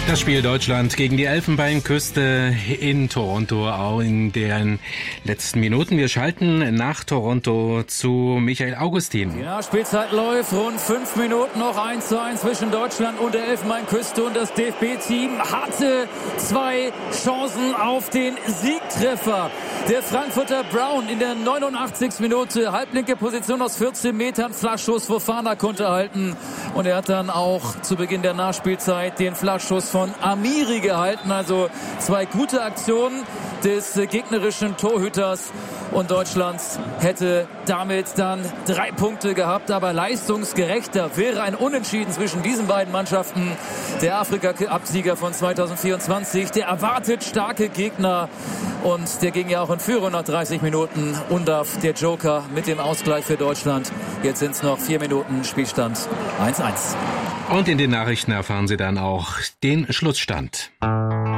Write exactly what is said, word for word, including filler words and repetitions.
Das Spiel Deutschland gegen die Elfenbeinküste in Toronto, auch in den letzten Minuten. Wir schalten nach Toronto zu Michael Augustin. Die Nachspielzeit läuft, rund fünf Minuten noch, eins zu eins zwischen Deutschland und der Elfenbeinküste, und das D F B-Team hatte zwei Chancen auf den Siegtreffer. Der Frankfurter Brown in der neunundachtzigsten Minute, halblinke Position aus vierzehn Metern, Flachschuss, Fofana konnte halten, und er hat dann auch zu Beginn der Nachspielzeit den Flachschuss von Amiri gehalten. Also zwei gute Aktionen des gegnerischen Torhüters, und Deutschland hätte damit dann drei Punkte gehabt. Aber leistungsgerechter wäre ein Unentschieden zwischen diesen beiden Mannschaften. Der Afrika-Cup-Sieger von zweitausendvierundzwanzig, der erwartet starke Gegner, und der ging ja auch in Führung nach dreißig Minuten. Undav, der Joker, mit dem Ausgleich für Deutschland. Jetzt sind es noch vier Minuten, Spielstand eins zu eins. Und in den Nachrichten erfahren Sie dann auch den Schlussstand.